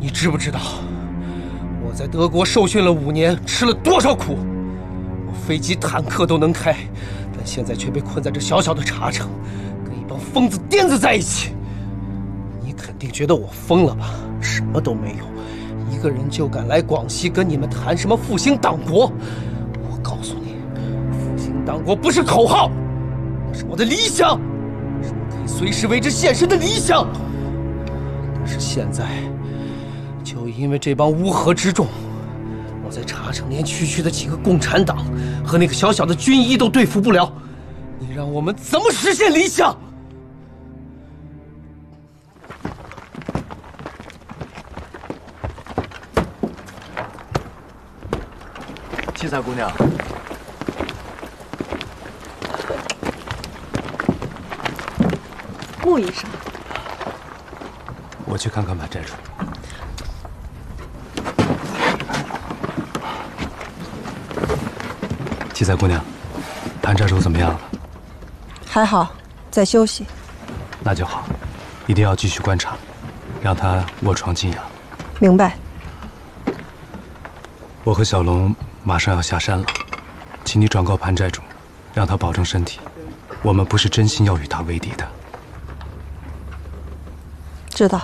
你知不知道我在德国受训了5年，吃了多少苦？我飞机、坦克都能开，但现在却被困在这小小的茶城，跟一帮疯子癫子在一起。你肯定觉得我疯了吧？什么都没有，一个人就敢来广西跟你们谈什么复兴党国？我告诉你，复兴党国不是口号，那是我的理想，是我可以随时为之献身的理想。但是现在，就因为这帮乌合之众，我在茶城连区区的几个共产党和那个小小的军医都对付不了，你让我们怎么实现理想？ 七彩姑娘， 穆医生， 我去看看满寨主。七彩姑娘，潘寨主怎么样了？ 还好，在休息。 那就好，一定要继续观察，让他卧床静养。 明白。 我和小龙马上要下山了，请你转告潘寨主，让他保重身体。我们不是真心要与他为敌的。 知道。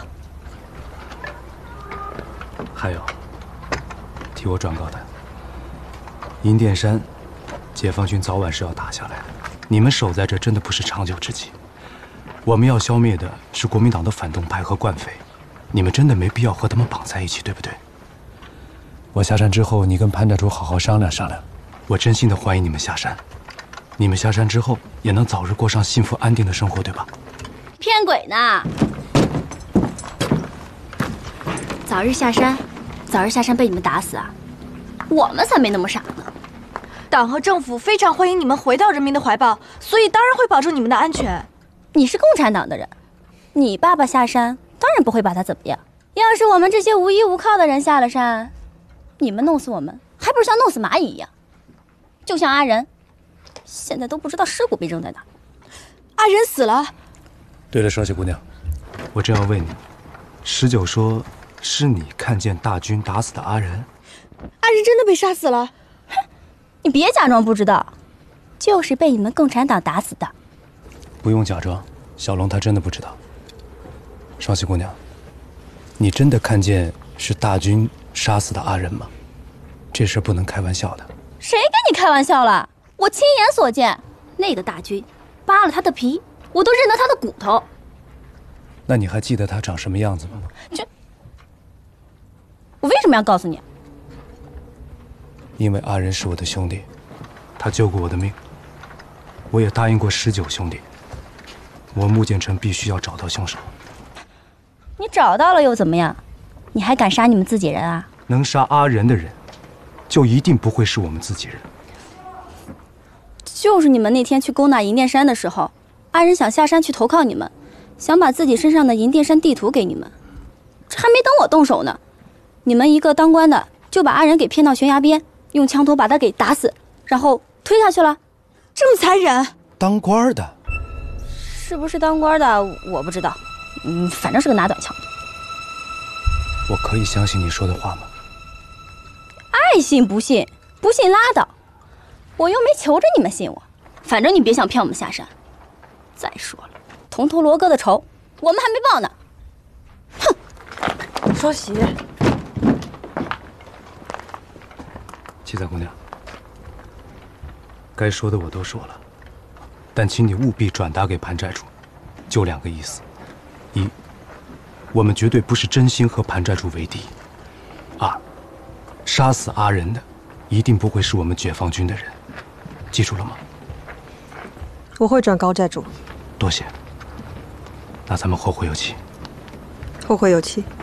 还有，替我转告他，银殿山，解放军早晚是要打下来的。你们守在这真的不是长久之计。我们要消灭的是国民党的反动派和惯匪，你们真的没必要和他们绑在一起，对不对？我下山之后，你跟潘寨主好好商量商量。我真心的欢迎你们下山。你们下山之后，也能早日过上幸福安定的生活，对吧？ 骗鬼呢！早日下山，早日下山被你们打死啊！我们才没那么傻呢。 党和政府非常欢迎你们回到人民的怀抱，所以当然会保证你们的安全。 你是共产党的人，你爸爸下山当然不会把他怎么样。要是我们这些无依无靠的人下了山，你们弄死我们，还不是像弄死蚂蚁一样？就像阿仁，现在都不知道尸骨被扔在哪。 阿仁死了。 对了，双喜姑娘，我正要问你，19说是你看见大军打死的阿仁？ 阿仁真的被杀死了。 哼，你别假装不知道，就是被你们共产党打死的。 不用假装，小龙他真的不知道。双喜姑娘，你真的看见是大军杀死的阿仁吗？这事不能开玩笑的。 谁跟你开玩笑了？我亲眼所见，那个大军扒了他的皮，我都认得他的骨头。 那你还记得他长什么样子吗？ 我为什么要告诉你？ 因为阿仁是我的兄弟，他救过我的命，我也答应过19兄弟，我穆建成必须要找到凶手。 你找到了又怎么样？你还敢杀你们自己人啊？ 能杀阿仁的人，就一定不会是我们自己人。 就是你们那天去攻打银殿山的时候，阿仁想下山去投靠你们，想把自己身上的银殿山地图给你们，这还没等我动手呢，你们一个当官的就把阿仁给骗到悬崖边，用枪头把他给打死，然后推下去了。 这么残忍？ 当官的？ 是不是当官的我不知道，反正是个拿短枪的。 我可以相信你说的话吗？ 爱信不信，不信拉倒，我又没求着你们信我，反正你别想骗我们下山。再说了，铜头罗哥的仇我们还没报呢。哼！ 双喜， 七彩姑娘，该说的我都说了，但请你务必转达给潘寨主，就2个意思：一，我们绝对不是真心和潘寨主为敌；二，杀死阿仁的一定不会是我们解放军的人，记住了吗？ 我会转告寨主。 多谢。那咱们后会有期。 后会有期。